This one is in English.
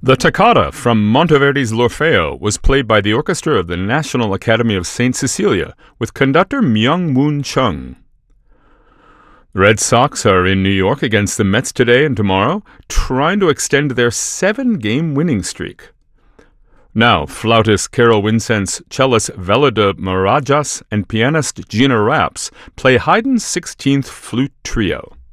The toccata from Monteverdi's L'Orfeo was played by the orchestra of the National Academy of St. Cecilia with conductor Myung-Moon Chung. The Red Sox are in New York against the Mets today and tomorrow, trying to extend their 7-game winning streak. Now, flautist Carol Winsence, cellist Velida Marajas, and pianist Gina Raps play Haydn's 16th Flute Trio.